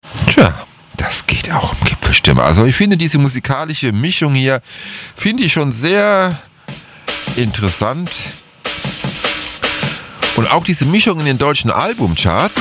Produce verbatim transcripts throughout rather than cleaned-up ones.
Tja, das geht auch um Gipfelstimme. Also ich finde diese musikalische Mischung hier, finde ich schon sehr interessant. Und auch diese Mischung in den deutschen Albumcharts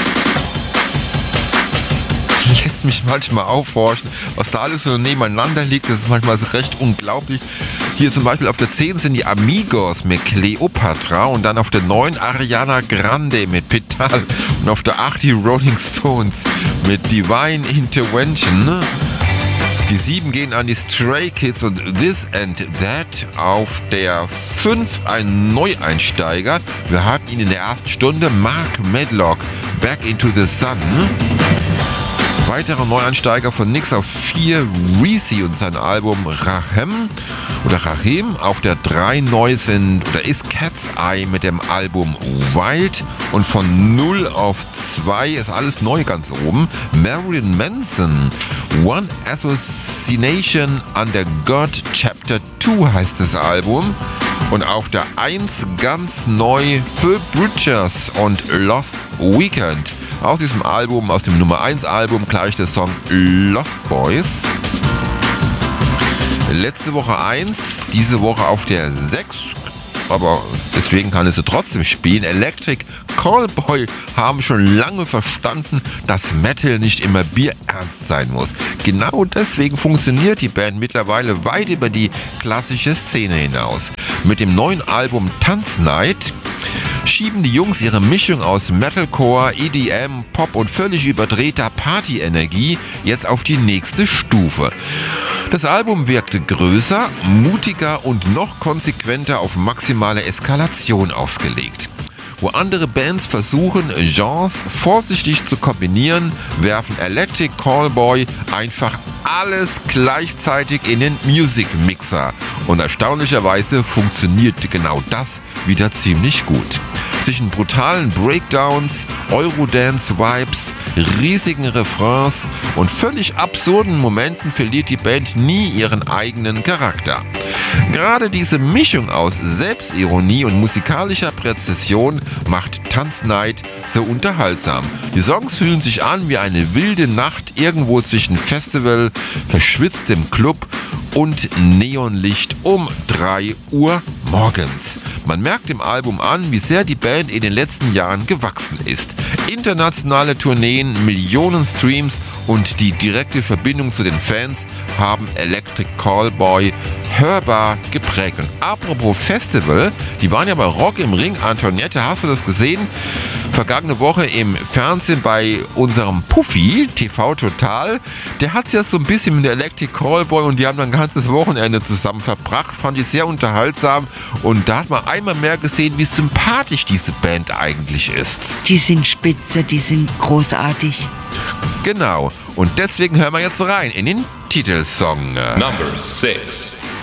lässt mich manchmal aufhorchen, was da alles so nebeneinander liegt. Das ist manchmal so recht unglaublich. Hier zum Beispiel auf der zehn sind die Amigos mit Cleopatra und dann auf der neun Ariana Grande mit Petal und auf der acht die Rolling Stones mit Divine Intervention. Die sieben gehen an die Stray Kids und This and That. Auf der fünf ein Neueinsteiger. Wir hatten ihn in der ersten Stunde, Mark Medlock, Back into the Sun. Weiterer Neueinsteiger von Nix auf vier, Reezy und sein Album Rachem oder Rachem. Auf der drei neu sind, da ist Cat's Eye mit dem Album Wild. Und von null auf zwei ist alles neu ganz oben. Marilyn Manson, One Assassination Under God Chapter zwei heißt das Album. Und auf der eins ganz neu Phil Bridgers und Lost Weekend. Aus diesem Album, aus dem Nummer eins Album, gleich der Song Lost Boys. Letzte Woche eins, diese Woche auf der sechs, aber deswegen kann es sie trotzdem spielen. Electric Callboy haben schon lange verstanden, dass Metal nicht immer bierernst sein muss. Genau deswegen funktioniert die Band mittlerweile weit über die klassische Szene hinaus. Mit dem neuen Album Tanznight schieben die Jungs ihre Mischung aus Metalcore, E D M, Pop und völlig überdrehter Partyenergie jetzt auf die nächste Stufe. Das Album wirkte größer, mutiger und noch konsequenter auf maximale Eskalation ausgelegt. Wo andere Bands versuchen, Genres vorsichtig zu kombinieren, werfen Electric Callboy einfach alles gleichzeitig in den Music Mixer. Und erstaunlicherweise funktioniert genau das wieder ziemlich gut. Zwischen brutalen Breakdowns, Eurodance-Vibes, riesigen Refrains und völlig absurden Momenten verliert die Band nie ihren eigenen Charakter. Gerade diese Mischung aus Selbstironie und musikalischer Präzision macht Tanznight so unterhaltsam. Die Songs fühlen sich an wie eine wilde Nacht irgendwo zwischen Festival, verschwitztem Club und Neonlicht um drei Uhr morgens. Man merkt im Album an, wie sehr die Band in den letzten Jahren gewachsen ist. Internationale Tourneen, Millionen Streams und die direkte Verbindung zu den Fans haben Electric Callboy hörbar geprägt. Und apropos Festival, die waren ja bei Rock im Ring. Antoinette, hast du das gesehen? Vergangene Woche im Fernsehen bei unserem Puffy, T V Total. Der hat es ja so ein bisschen mit der Electric Callboy und die haben dann ein ganzes Wochenende zusammen verbracht. Fand ich sehr unterhaltsam und da hat man einmal mehr gesehen, wie sympathisch diese Band eigentlich ist. Die sind spitze, die sind großartig. Genau. Und deswegen hören wir jetzt rein in den Titelsong. Number six.